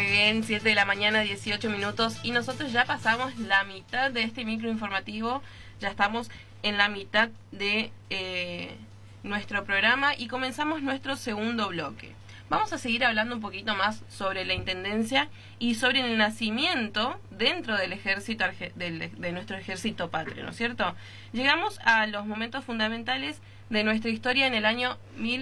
Muy bien, 7 de la mañana, 18 minutos, y nosotros ya pasamos la mitad de este microinformativo, ya estamos en la mitad de nuestro programa y comenzamos nuestro segundo bloque. Vamos a seguir hablando un poquito más sobre la Intendencia y sobre el nacimiento dentro del ejército, de nuestro ejército patrio, ¿no es cierto? Llegamos a los momentos fundamentales de nuestra historia en el año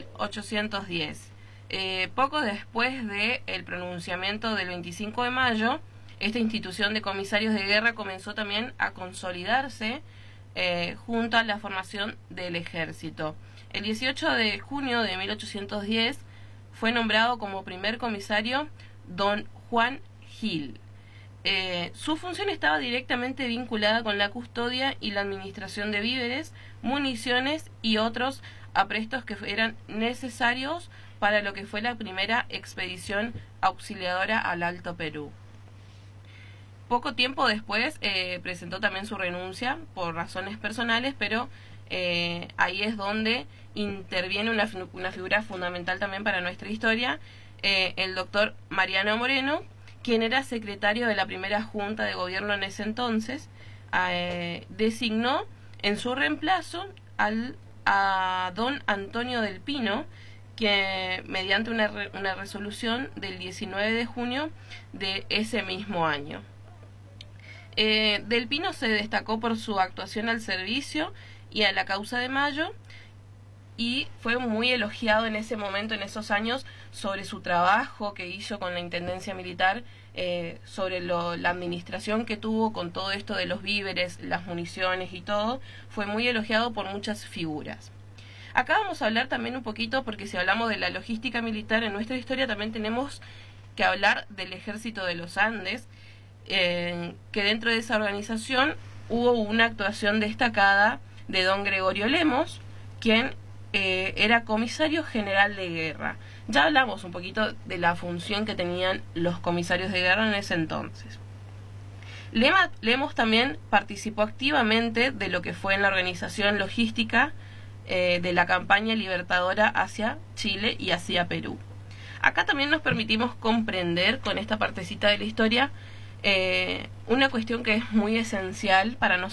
1810. Poco después del pronunciamiento del 25 de mayo, esta institución de comisarios de guerra comenzó también a consolidarse junto a la formación del ejército. El 18 de junio de 1810 fue nombrado como primer comisario don Juan Gil. Su función estaba directamente vinculada con la custodia y la administración de víveres, municiones y otros aprestos que eran necesarios para lo que fue la primera expedición auxiliadora al Alto Perú. Poco tiempo después presentó también su renuncia por razones personales, pero ahí es donde interviene una figura fundamental también para nuestra historia, el doctor Mariano Moreno, quien era secretario de la primera Junta de Gobierno en ese entonces. Designó en su reemplazo a don Antonio del Pino, que mediante una resolución del 19 de junio de ese mismo año. Del Pino se destacó por su actuación al servicio y a la causa de Mayo, y fue muy elogiado en ese momento, en esos años, sobre su trabajo que hizo con la Intendencia Militar, sobre la administración que tuvo con todo esto de los víveres, las municiones y todo. Fue muy elogiado por muchas figuras. Acá vamos a hablar también un poquito, porque si hablamos de la logística militar en nuestra historia, también tenemos que hablar del Ejército de los Andes, que dentro de esa organización hubo una actuación destacada de don Gregorio Lemos, quien era comisario general de guerra. Ya hablamos un poquito de la función que tenían los comisarios de guerra en ese entonces. Lemos también participó activamente de lo que fue en la organización logística de la campaña libertadora hacia Chile y hacia Perú. Acá también nos permitimos comprender con esta partecita de la historia una cuestión que es muy esencial para nosotros,